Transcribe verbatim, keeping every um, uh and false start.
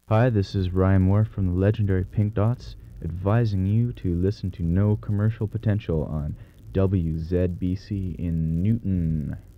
Hi, this is Ryan Moore from the legendary Pink Dots, advising you to listen to No Commercial Potential on W Z B C in Newton.